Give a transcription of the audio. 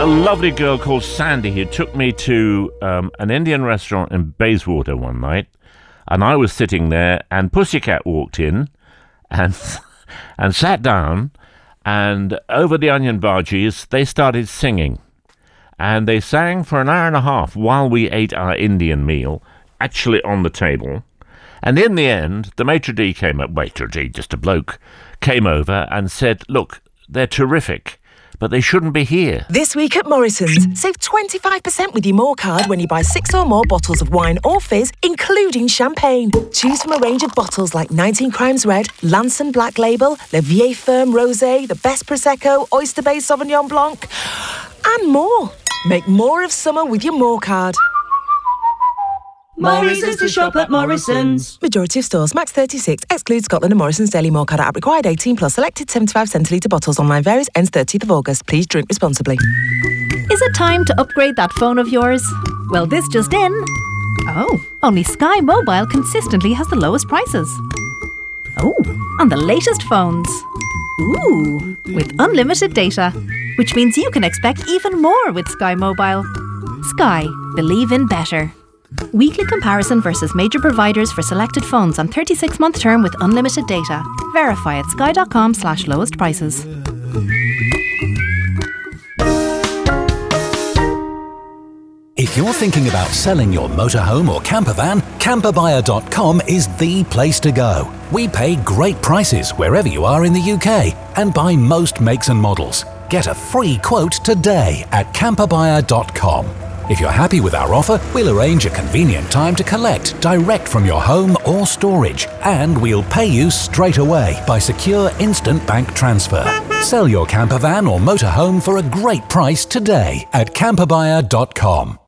a lovely girl called Sandy who took me to an Indian restaurant in Bayswater one night, and I was sitting there, and Pussycat walked in and and sat down, and over the onion bhajis they started singing, and they sang for an hour and a half while we ate our Indian meal, actually on the table. And in the end, the maitre d' came up, just a bloke, came over and said, look, they're terrific, but they shouldn't be here. This week at Morrison's, save 25% with your More card when you buy 6 or more bottles of wine or fizz, including champagne. Choose from a range of bottles like 19 Crimes Red, Lanson Black Label, Le Vieille Ferme Rosé, the Best Prosecco, Oyster Bay Sauvignon Blanc, and more. Make more of summer with your More card. More reasons to shop at Morrison's. Majority of stores, max 36. Excludes Scotland and Morrison's Daily More card app. Required 18 plus. Selected 75 centilitre bottles. Online varies. Ends 30th of August. Please drink responsibly. Is it time to upgrade that phone of yours? Well, this just in. Oh, only Sky Mobile consistently has the lowest prices. Oh, on the latest phones. Ooh, with unlimited data, which means you can expect even more with Sky Mobile. Sky, believe in better. Weekly comparison versus major providers for selected phones on 36-month term with unlimited data. Verify at sky.com/lowest prices. If you're thinking about selling your motorhome or camper van, camperbuyer.com is the place to go. We pay great prices wherever you are in the UK and buy most makes and models. Get a free quote today at camperbuyer.com. If you're happy with our offer, we'll arrange a convenient time to collect direct from your home or storage, and we'll pay you straight away by secure instant bank transfer. Sell your camper van or motorhome for a great price today at camperbuyer.com.